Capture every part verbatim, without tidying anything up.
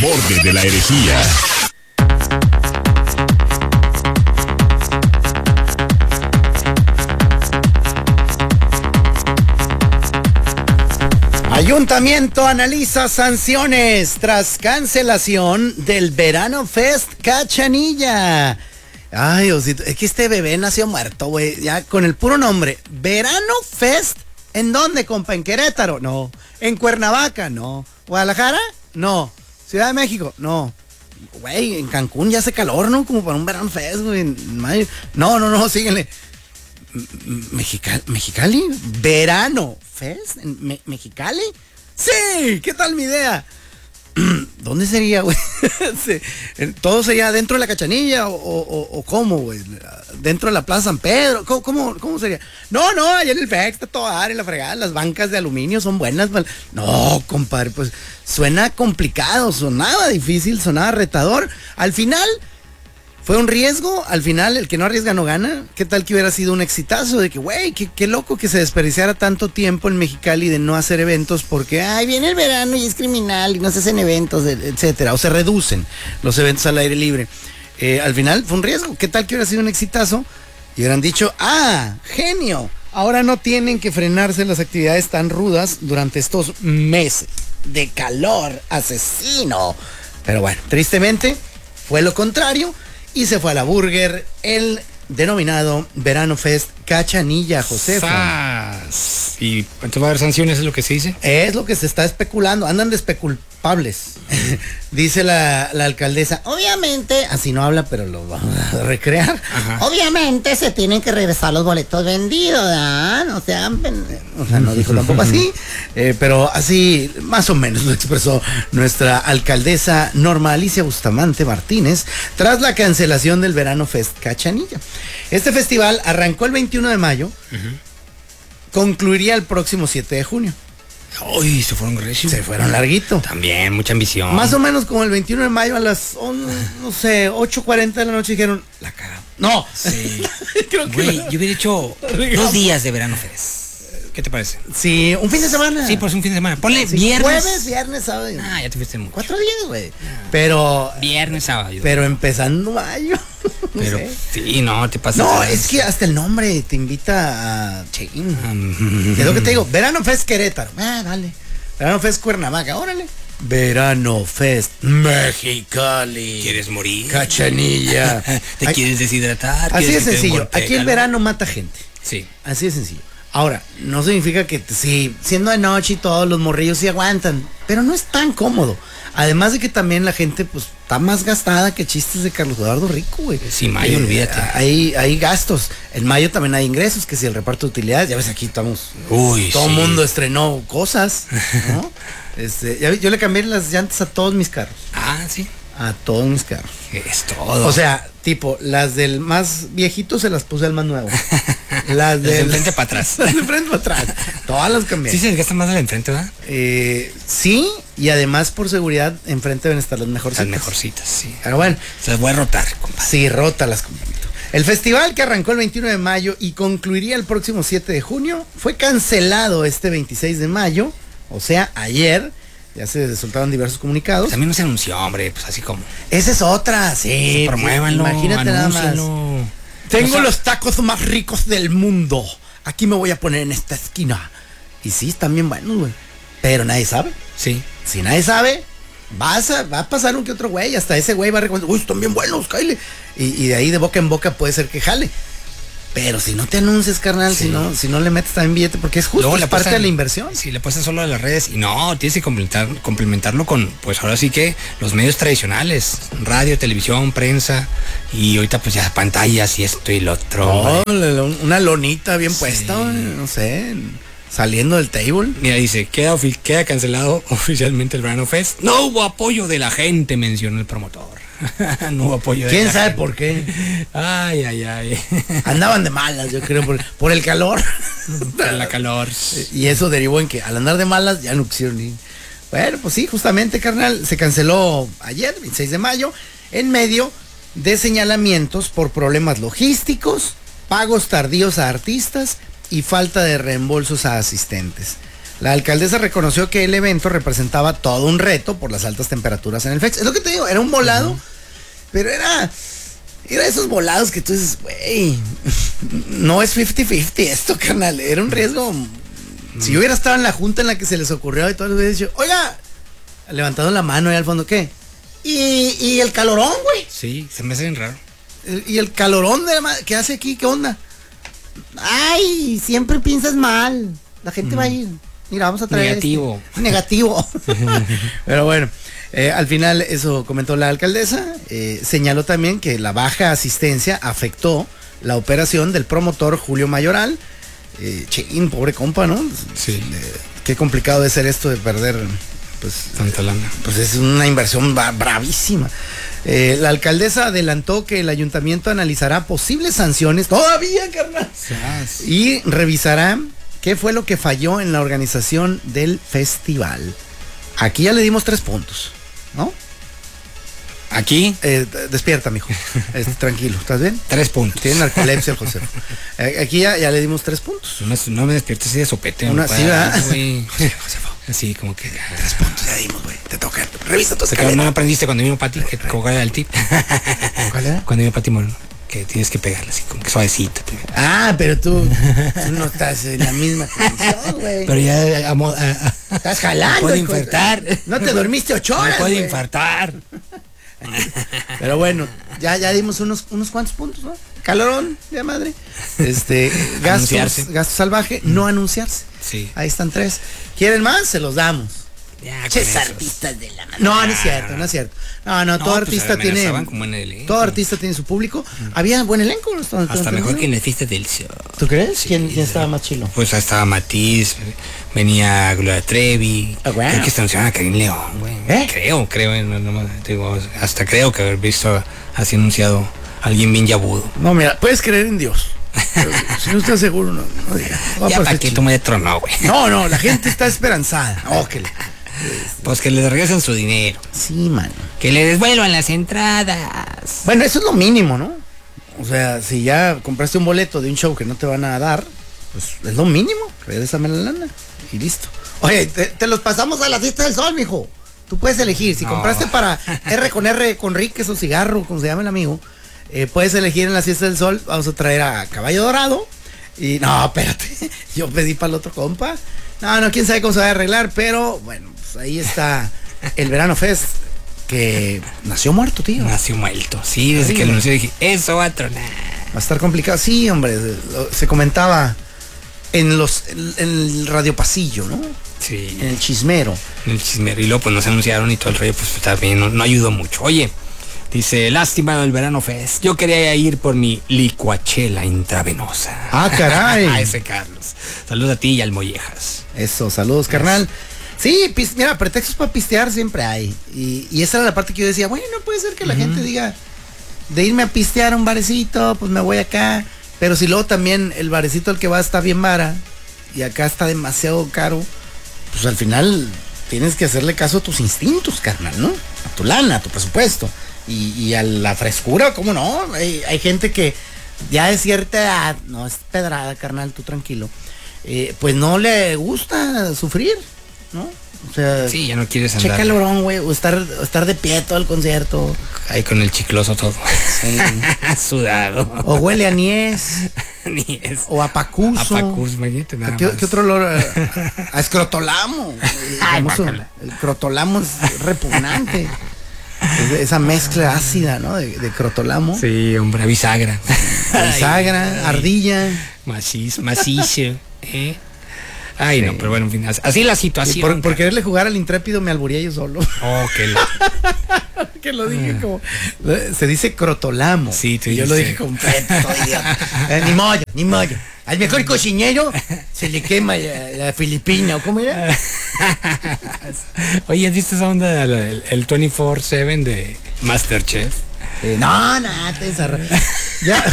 borde de la herejía. Ayuntamiento analiza sanciones tras cancelación del Verano Fest Cachanilla. Ay, Osito, es que este bebé nació muerto, güey. Ya con el puro nombre. Verano Fest. ¿En dónde, compa? ¿En Querétaro? No. ¿En Cuernavaca? No. ¿Guadalajara? No. ¿Ciudad de México? No. Güey, en Cancún ya hace calor, ¿no? Como para un Verano Fest, güey. No, no, no, síguenle. Mexical, ¿Mexicali? ¿Verano Fest? ¿En Me Mexicali? ¡Sí! ¿Qué tal mi idea? ¿Dónde sería, güey? Sí. ¿Todo sería dentro de la Cachanilla o, o, o cómo, güey? ¿Dentro de la Plaza San Pedro? ¿Cómo, cómo, cómo sería? No, no, allá en el F E X está todo dar en la fregada. Las bancas de aluminio son buenas. No, compadre, pues suena complicado, sonaba difícil, sonaba retador. Al final... fue un riesgo, al final el que no arriesga no gana. ¿Qué tal que hubiera sido un exitazo de que, güey, qué, qué loco que se desperdiciara tanto tiempo en Mexicali de no hacer eventos porque, ay, viene el verano y es criminal y no se hacen eventos, etcétera, o se reducen los eventos al aire libre. Eh, al final fue un riesgo. ¿Qué tal que hubiera sido un exitazo? Y hubieran dicho, ah, genio, ahora no tienen que frenarse las actividades tan rudas durante estos meses de calor asesino. Pero bueno, tristemente fue lo contrario. Y se fue a la Burger el denominado Verano Fest Cachanilla, Josefa. ¿Y entonces va a haber sanciones, es lo que se dice? Es lo que se está especulando, andan de especulpables. Dice la, la alcaldesa, obviamente, así no habla, pero lo vamos a recrear. Ajá. Obviamente se tienen que regresar los boletos vendidos, ¿verdad? O sea, o sea, no dijo tampoco así, eh, pero así más o menos lo expresó nuestra alcaldesa Norma Alicia Bustamante Martínez tras la cancelación del Verano Fest Cachanilla. Este festival arrancó el veintiuno de mayo, uh-huh. concluiría el próximo siete de junio. Uy, se fueron recios. Se fueron larguito. También, mucha ambición. Más o menos como el veintiuno de mayo a las, oh, no sé, ocho cuarenta de la noche dijeron, la cagamos. No. Sí. Creo que Güey, yo hubiera hecho dos días de Verano Fest. ¿Qué te parece? Sí, un fin de semana. Sí, pues un fin de semana. Ponle sí, viernes. Jueves, viernes, sábado. Ah, ya te fuiste mucho. Cuatro días, güey. Ah, pero. Viernes, sábado. Pero empezando mayo. No pero sé. Sí, no, te pasa. No, es que hasta el nombre te invita a. Cheín. Um, es lo que te digo. Verano Fest Querétaro. Ah, dale. Verano Fest Cuernavaca, órale. Verano Fest Mexicali. ¿Quieres morir? Cachanilla. ¿Te Ay, quieres deshidratar? Así de sencillo. Aquí el verano mata gente. Sí. Así de sencillo. Ahora, no significa que sí, siendo de noche y todos los morrillos sí aguantan, pero no es tan cómodo. Además de que también la gente pues está más gastada que chistes de Carlos Eduardo Rico, güey. Sí, mayo, eh, olvídate. Hay, hay gastos. En mayo también hay ingresos, que si el reparto de utilidades, ya ves aquí estamos. Uy, todo el sí. mundo estrenó cosas, ¿no? este, ya, yo le cambié las llantas a todos mis carros. Ah, sí. A todos mis carros. Es todo. O sea, tipo, las del más viejito se las puse al más nuevo. Las del de enfrente para atrás. Las de enfrente para atrás. Todas las cambié. Sí se desgasta más de la enfrente, ¿verdad? Eh, sí, y además por seguridad enfrente deben estar las mejorcitas. Las mejorcitas, sí. Pero bueno. Se las voy a rotar, compadre. Sí, rótalas, compadre. El festival que arrancó el veintiuno de mayo y concluiría el próximo siete de junio fue cancelado este veintiséis de mayo, o sea, ayer. Ya se soltaron diversos comunicados. También no se anunció, hombre, pues así como. Esa es otra, sí. sí promuévanlo, imagínate nada más. Tengo o sea, los tacos más ricos del mundo. Aquí me voy a poner en esta esquina. Y sí, están bien buenos, güey. Pero nadie sabe. Sí. Si nadie sabe, vas a, va a pasar un que otro güey. Hasta ese güey va a reconocer, uy, están bien buenos, Kyle. Y, y de ahí de boca en boca puede ser que jale. Pero si no te anuncias, carnal, sí. si no si no le metes también billete, porque es justo, es parte de la inversión. Si le puestas solo a las redes, y no, tienes que complementar, complementarlo con, pues ahora sí que los medios tradicionales, radio, televisión, prensa, y ahorita pues ya pantallas y esto y lo otro. Oh, una lonita bien sí. puesta, no sé, saliendo del table. Mira, dice, queda, queda cancelado oficialmente el Verano Fest. No hubo apoyo de la gente, mencionó el promotor. No hubo apoyo de ¿Quién la sabe gente. por qué? Ay, ay, ay. Andaban de malas, yo creo, por, por el calor. Por la calor. Y eso derivó en que al andar de malas ya no quisieron ir. Bueno, pues sí, justamente, carnal, se canceló ayer, veintiséis de mayo, en medio de señalamientos por problemas logísticos, pagos tardíos a artistas y falta de reembolsos a asistentes. La alcaldesa reconoció que el evento representaba todo un reto por las altas temperaturas en el FEX. Es lo que te digo, era un volado, uh-huh. pero era, era esos volados que tú dices, güey, no es cincuenta cincuenta esto, carnal, era un riesgo. Uh-huh. Si yo hubiera estado en la junta en la que se les ocurrió y todo, les hubiera dicho, oiga, levantado la mano ahí al fondo, ¿qué? Y, y el calorón, güey. Sí, se me hace bien raro. Y el calorón de la madre, ¿qué hace aquí? ¿Qué onda? Ay, siempre piensas mal. La gente mm. va a ir. Mira, vamos a traer. Negativo. Este. Negativo. Pero bueno, eh, al final eso comentó la alcaldesa. Eh, señaló también que la baja asistencia afectó la operación del promotor Julio Mayoral. Eh, chin, pobre compa, ¿no? Sí. Eh, qué complicado de ser esto de perder. Pues, tanta lana. Pues es una inversión bravísima. Eh, la alcaldesa adelantó que el ayuntamiento analizará posibles sanciones todavía, carnal, yes. y revisará qué fue lo que falló en la organización del festival. Aquí ya le dimos tres puntos, ¿no? Aquí. Eh, despierta, mijo. Eh, tranquilo, ¿estás bien? Tres puntos. Tiene narcolepsia el José. Eh, aquí ya, ya le dimos tres puntos. No, no me despiertes así de sopete. Una sí, ¿verdad? José, Josefo. Así como que. Tres puntos ya dimos, güey. Te toca. Revisa tu escalera. No aprendiste cuando vino Pati, que ¿cuál era el tip? ¿Cuál era? Cuando vino Pati Moreno, que tienes que pegarle así, como que suavecito. Ah, pero tú, tú no estás en la misma condición, güey. Pero ya, amo, a, a, estás jalando. Me puede infartar. No te dormiste ocho horas. Me puede wey. infartar. Pero bueno, ya, ya dimos unos, unos cuantos puntos, ¿no? Calorón, de madre. Este, gastos, gasto salvaje, no anunciarse. Sí. Ahí están tres. ¿Quieren más? Se los damos. Ya, Ches artistas de la mano. No, no es cierto, no es cierto. No, no, no todo pues artista tiene. Como en el todo artista tiene su público. Mm. Había buen elenco, ¿no? Hasta mejor entendido? Que en el fiesta del show. ¿Tú crees? Sí, ¿Quién, ¿Quién estaba más chilo? Pues estaba Matiz, venía Gloria Trevi. Oh, wow. Creo que estaban a Karim León, güey. ¿Eh? Creo, creo, no, no, digo, hasta creo que haber visto así anunciado a alguien bien yabudo. No, mira, puedes creer en Dios. Si no estás seguro, no, no digas. Ya para que tome de trono, güey. No, no, la gente está esperanzada. Oh, que le... Pues que les regresen su dinero. Sí, mano. Que le devuelvan las entradas. Bueno, eso es lo mínimo, ¿no? O sea, si ya compraste un boleto de un show que no te van a dar, pues es lo mínimo. Regrésame la lana y listo. Oye, te, te los pasamos a la fiesta del sol, mijo. Tú puedes elegir. Si no. compraste para R con R con Riques o cigarro, como se llama el amigo, eh, puedes elegir en la fiesta del sol. Vamos a traer a Caballo Dorado. Y no, espérate. Yo pedí para el otro compa. No, no, quién sabe cómo se va a arreglar, pero bueno, pues ahí está el Verano Fest, que nació muerto, tío. Nació muerto, sí, desde sí, que lo anunció dije, eso va a tronar. Va a estar complicado, sí, hombre, se comentaba en los en el radio pasillo, ¿no? Sí. En el chismero. En el chismero, y luego pues nos anunciaron y todo el rollo, pues también no, no ayudó mucho. Oye, dice, lástima del Verano Fest, yo quería ir por mi licuachela intravenosa. Ah, caray. A ese Carlos. Saludos a ti y al Mollejas. Eso, saludos, carnal. Sí, pis, mira, pretextos para pistear siempre hay. Y, y esa era la parte que yo decía, bueno, no puede ser que la uh-huh. gente diga, de irme a pistear a un barecito, pues me voy acá. Pero si luego también el barecito al que va está bien vara y acá está demasiado caro, pues al final tienes que hacerle caso a tus instintos, carnal, ¿no? A tu lana, a tu presupuesto. Y, y a la frescura, ¿cómo no? Hay, hay gente que ya de cierta edad, no es pedrada, carnal, tú tranquilo, eh, pues no le gusta sufrir, ¿no? O sea, sí, ya no quieres andar. Checa el orón, güey, o estar, o estar de pie todo el concierto. Ahí con el chicloso todo. Sí. Sudado. O huele a niés. Niés. O a pacuso. A pacuso, imagínate nada ¿Qué, más. ¿Qué otro olor? A, a escrotolamo. Ay, el, el crotolamo es repugnante. Es esa mezcla ácida, ¿no? De, de crotolamo. Sí, hombre, a bisagra. A bisagra, ay, ardilla. Macizo, macizo, ¿eh? Ay, sí. No, pero bueno, en fin, así la situación. Por, por quererle jugar al intrépido me albureé yo solo. Oh, que lo... que lo dije como... Se dice crotolamo. Sí, tú y yo lo dije completo, idiota. Eh, ni modo, ni modo. Al mejor cocinero se le quema la, la filipina, ¿o cómo era? Oye, ¿has visto esa onda del el, el veinticuatro siete de Masterchef? Eh, no, no, te ensarré. Ya,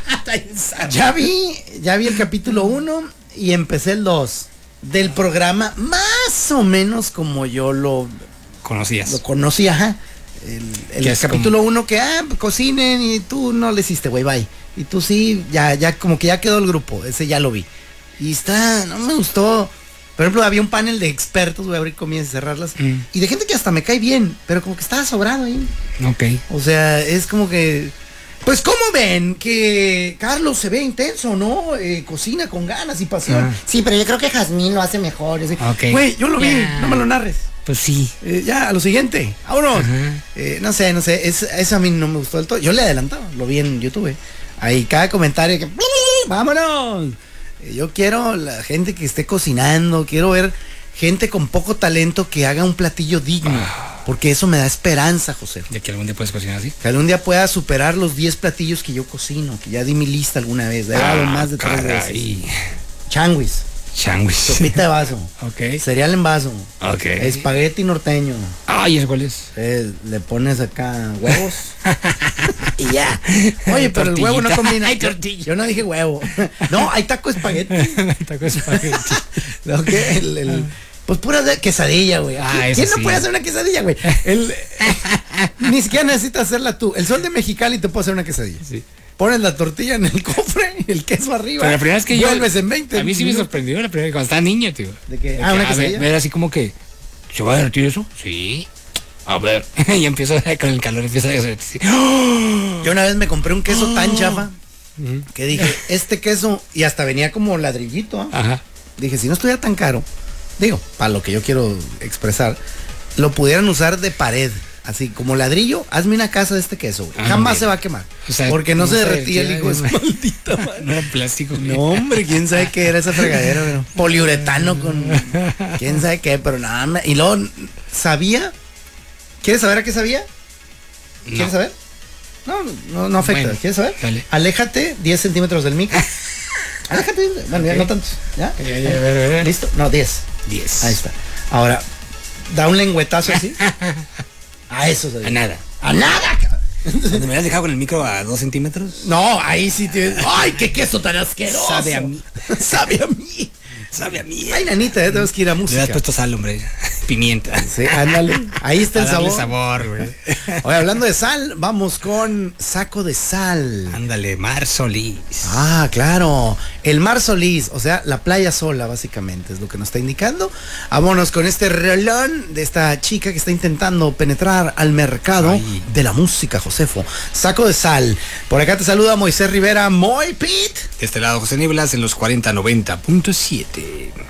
ya vi, ya vi el capítulo uno y empecé el dos del programa, más o menos como yo lo conocías. Lo conocía, ajá. El, el capítulo como... uno que, ah, cocinen y tú no le hiciste, güey, bye. Y tú sí, ya, ya, como que ya quedó el grupo, ese ya lo vi. Y está, no me gustó, Por ejemplo, había un panel de expertos, voy a abrir comidas y cerrarlas, mm. y de gente que hasta me cae bien, pero como que estaba sobrado ahí. Ok. O sea, es como que... Pues, ¿cómo ven que Carlos se ve intenso, no? Eh, cocina con ganas y pasión. Ah. Sí, pero yo creo que Jazmín lo hace mejor. Okay. Güey, yo lo vi, yeah. No me lo narres. Pues sí. Eh, ya, a lo siguiente. Vámonos. Eh, no sé, no sé. Es, eso a mí no me gustó del todo. Yo le adelantaba, lo vi en YouTube. Ahí cada comentario que... ¡Vámonos! Eh, yo quiero la gente que esté cocinando, quiero ver gente con poco talento que haga un platillo digno. Ah. Porque eso me da esperanza, José. ¿De que algún día puedes cocinar así? Que algún día pueda superar los diez platillos que yo cocino, que ya di mi lista alguna vez. He dado ah, más de tres veces. Changuis. Changuis. Sopita de vaso. Ok. Cereal en vaso. Ok. Espagueti norteño. Ay, ¿es cuál es? Eh, le pones acá huevos. Y ya. Oye, pero el huevo no combina. Hay tortilla. Yo no dije huevo. No, hay taco espagueti. Hay taco espagueti. ¿No? ¿Qué? El... el Pues pura de quesadilla, güey. Ah, ¿Quién no sí. puede hacer una quesadilla, güey? El, ni siquiera necesitas hacerla tú. El Sol de Mexicali te puede hacer una quesadilla. Sí. Pones la tortilla en el cofre y el queso arriba. Pero la primera vez que yo... Vuelves en veinte. A mí sí me sorprendió la primera vez cuando estaba niño, tío. ¿De qué? De ah, que, una a quesadilla. ver, ver así como que... ¿Se va a derretir eso? Sí. A ver. Y empiezo con el calor, empieza a derretir. Yo una vez me compré un queso tan chafa que dije, este queso... Y hasta venía como ladrillito. ¿eh? Ajá. Dije, si no estuviera tan caro... Digo, para lo que yo quiero expresar, lo pudieran usar de pared, así como ladrillo, hazme una casa de este queso, güey. Ah, Jamás bien. se va a quemar. O sea, porque no, no se derretía el hijo de su maldita madre. No era plástico. No, hombre, quién sabe qué era esa fregadera, pero poliuretano con quién sabe qué, pero nada. Y luego sabía. ¿Quieres saber a qué sabía? ¿Quieres no. saber? No, no, no afecta. Bueno, ¿quieres saber? Dale. Aléjate diez centímetros del micro. Aléjate, bueno, okay. ya no tantos. ¿Ya? Ya, ya, a ver, a ver. ¿Listo? No, diez. diez. Ahí está. Ahora, da un lengüetazo así. A eso. A nada. A nada. ¿Me hubieras dejado con el micro a dos centímetros? No, ahí sí te... ¡Ay, qué queso tan asqueroso! Sabe a mí. Sabe a mí. Sabe a mí. Ay, nanita, ¿eh? Tenemos que ir a música. Le has puesto sal, hombre. Pimienta. Sí, ándale. Ahí está el sabor. el sabor, güey. Oye, hablando de sal, vamos con Saco de Sal. Ándale, Mar Solís. Ah, claro. El Mar Solís, o sea, la playa sola, básicamente, es lo que nos está indicando. Vámonos con este rolón de esta chica que está intentando penetrar al mercado Ay. de la música, Josefo. Saco de Sal. Por acá te saluda Moisés Rivera, Moy Pit. De este lado, José Nieblas en los cuarenta noventa punto siete.